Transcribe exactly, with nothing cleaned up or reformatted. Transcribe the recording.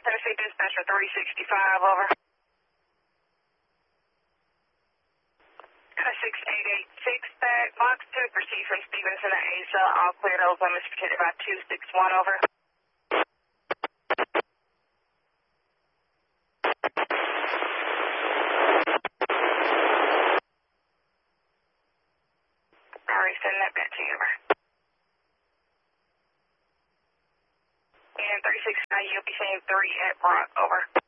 Tennessee Dispatcher three sixty-five, over. six eight eight six, back, box two, proceed from Stevenson to Asa, all clear, those limits protected by two six one, over. Alright, send that back to you, over. And three six nine, you'll be seeing three at Brock, over.